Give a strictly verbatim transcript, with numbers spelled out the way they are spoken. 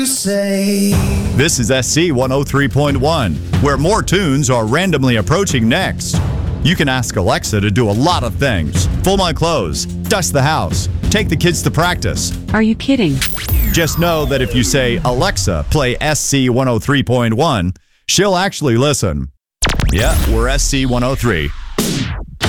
Say. This is S C one oh three point one, where more tunes are randomly approaching next. You can ask Alexa to do a lot of things. Fold my clothes, dust the house, take the kids to practice. Are you kidding? Just know that if you say, Alexa, play S C one oh three point one, she'll actually listen. Yeah, we're S C one oh three.